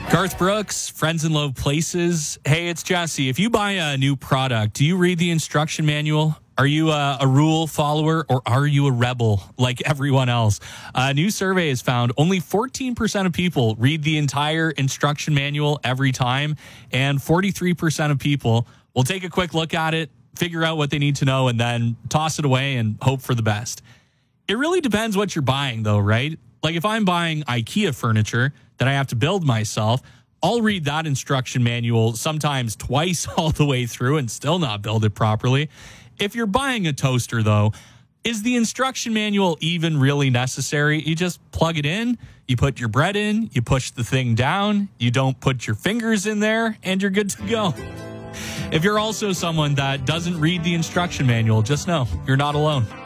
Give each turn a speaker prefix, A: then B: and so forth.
A: Garth Brooks, Friends in Low Places. Hey, it's Jesse. If you buy a new product, do you read the instruction manual? Are you a rule follower or are you a rebel like everyone else? A new survey has found only 14% of people read the entire instruction manual every time, and 43% of people will take a quick look at it, figure out what they need to know, and then toss it away and hope for the best. It really depends what you're buying, though, right? Like if I'm buying IKEA furniture that I have to build myself, I'll read that instruction manual sometimes twice all the way through and still not build it properly. If you're buying a toaster, though, is the instruction manual even really necessary? You just plug it in, you put your bread in, you push the thing down, you don't put your fingers in there, and you're good to go. If you're also someone that doesn't read the instruction manual, just know you're not alone.